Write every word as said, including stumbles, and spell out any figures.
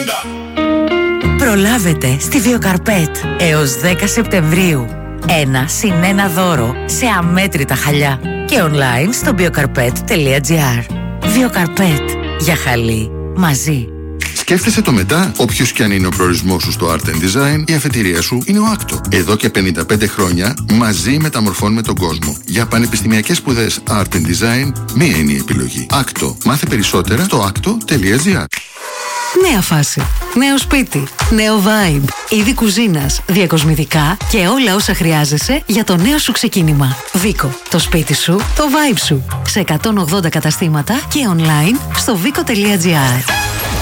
Προλάβετε στη Βιοκαρπέτ έως δέκα Σεπτεμβρίου. Ένα συν ένα δώρο σε αμέτρητα χαλιά. Και online στο βιοκαρπέτ τελεία τζι άρ. Βιοκαρπέτ. Για χαλί. Μαζί. Σκέφτεσαι το μετά, όποιος κι αν είναι ο προορισμός σου στο Art and Design, η αφετηρία σου είναι ο άκτο. Εδώ και πενήντα πέντε χρόνια, μαζί μεταμορφώνουμε τον κόσμο. Για πανεπιστημιακές σπουδές Art and Design, μία είναι η επιλογή. άκτο. Μάθε περισσότερα στο άκτο τελεία τζι άρ. Νέα φάση. Νέο σπίτι. Νέο vibe. Είδη κουζίνας, διακοσμητικά και όλα όσα χρειάζεσαι για το νέο σου ξεκίνημα. Βίκο. Το σπίτι σου, το vibe σου. Σε εκατόν ογδόντα καταστήματα και online στο βίκο τελεία τζι άρ.